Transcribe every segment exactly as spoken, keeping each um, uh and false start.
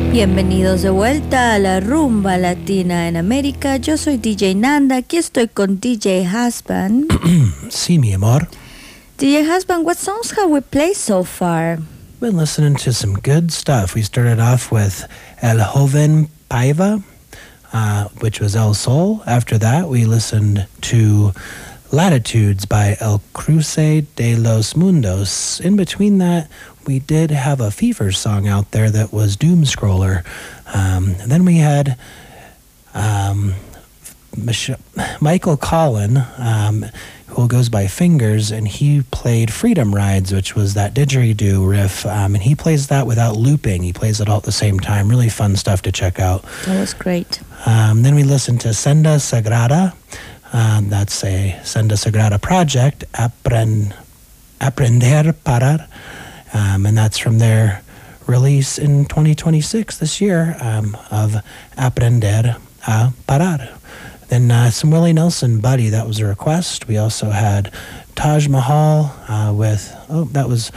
Bienvenidos de vuelta a la rumba latina en América. Yo soy D J Nanda. Aquí estoy con D J Husband. Sí, mi amor. D J Husband, what songs have we played so far? Been listening to some good stuff. We started off with El Joven Paiva, uh, which was El Sol. After that, we listened to Latitudes by El Cruce de los Mundos. In between that, we did have a Fever song out there that was Doom Scroller. Um, and then we had um, Mich- Michael Collin, um, who goes by Fingers, and he played Freedom Rides, which was that didgeridoo riff. Um, and he plays that without looping. He plays it all at the same time. Really fun stuff to check out. That was great. Um, then we listened to Senda Sagrada. Um, that's a Senda Sagrada project, Aprend- Aprender Parar. Um, and that's from their release in twenty twenty-six, this year, um, of Aprender a Parar. Then uh, some Willie Nelson, Buddy, that was a request. We also had Taj Mahal uh, with, oh, that was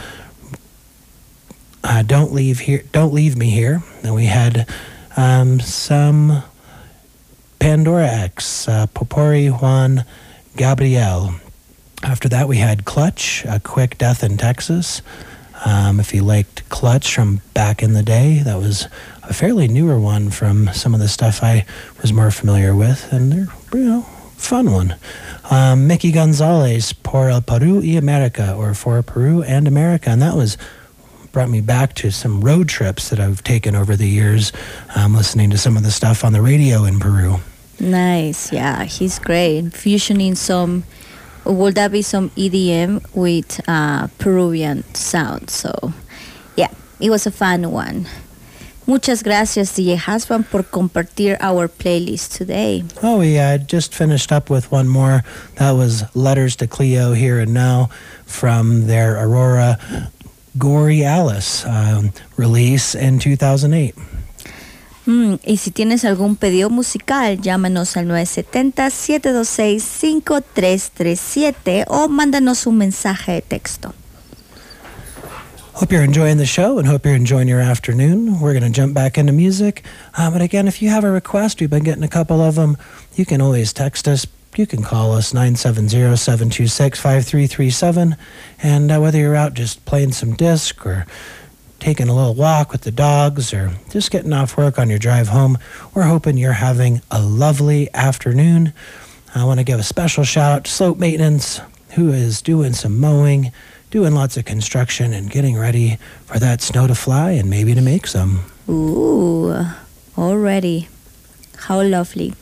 uh, Don't Leave Here, Don't Leave Me Here. And we had um, some Pandora X, uh, Popori Juan Gabriel. After that, we had Clutch, A Quick Death in Texas. Um, if you liked Clutch from back in the day, that was a fairly newer one from some of the stuff I was more familiar with, and they're, you know, fun one. Um, Mickey Gonzalez, Por el Peru y America, or For Peru and America, and that was brought me back to some road trips that I've taken over the years, um, listening to some of the stuff on the radio in Peru. Nice, yeah, he's great. Fusioning some, would that be some E D M with uh, Peruvian sound? So, yeah, it was a fun one. Muchas gracias, D J Husband, por compartir our playlist today. Oh, we uh, just finished up with one more. That was Letters to Cleo, Here and Now, from their Aurora Gory Alice um, release in two thousand eight. Mm, y si tienes algún pedido musical, llámanos al nueve siete cero, siete dos seis, cinco tres tres siete o mándanos un mensaje de texto. Hope you're enjoying the show and hope you're enjoying your afternoon. We're going to jump back into music. Um, and again, if you have a request, we've been getting a couple of them. You can always text us. You can call us nine seven zero, seven two six, five three three seven. And uh, whether you're out just playing some disc or taking a little walk with the dogs or just getting off work on your drive home, we're hoping you're having a lovely afternoon. I want to give a special shout out to Slope Maintenance, who is doing some mowing, doing lots of construction, and getting ready for that snow to fly and maybe to make some. Ooh, already. How lovely.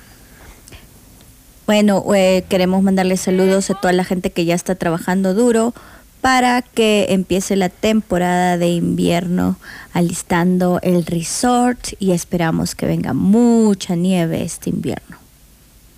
Bueno, eh, queremos mandarle saludos a toda la gente que ya está trabajando duro para que empiece la temporada de invierno, alistando el resort, y esperamos que venga mucha nieve este invierno.